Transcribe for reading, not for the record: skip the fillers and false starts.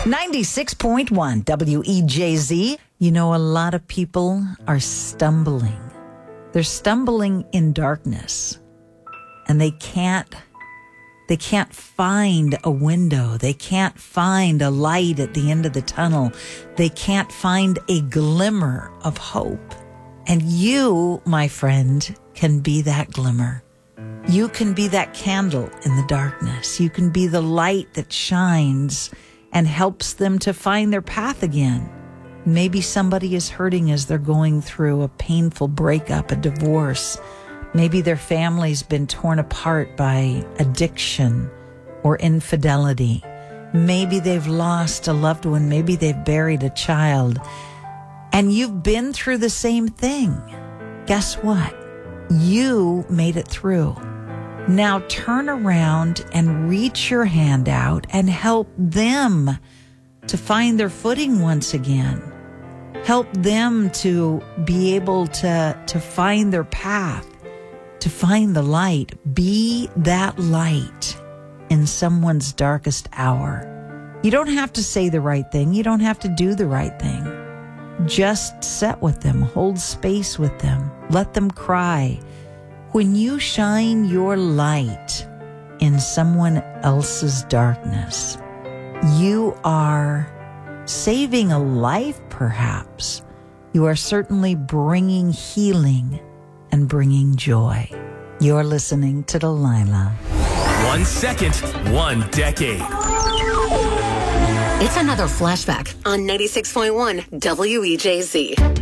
96.1 WEJZ. You know, a lot of people are stumbling. They're stumbling in darkness, and they can't find a window. They can't find a light at the end of the tunnel. They can't find a glimmer of hope. And you, my friend, can be that glimmer. You can be that candle in the darkness. You can be the light that shines and helps them to find their path again. Maybe somebody is hurting as they're going through a painful breakup, a divorce. Maybe their family's been torn apart by addiction or infidelity. Maybe they've lost a loved one. Maybe they've buried a child. And you've been through the same thing. Guess what? You made it through. Now turn around and reach your hand out and help them to find their footing once again. Help them to be able to find their path, to find the light. Be that light in someone's darkest hour. You don't have to say the right thing. You don't have to do the right thing. Just sit with them, hold space with them, let them cry. When you shine your light in someone else's darkness, you are saving a life, perhaps. You are certainly bringing healing and bringing joy. You're listening to Delilah. 1 second, 1 decade. It's another flashback on 96.1 WEJZ.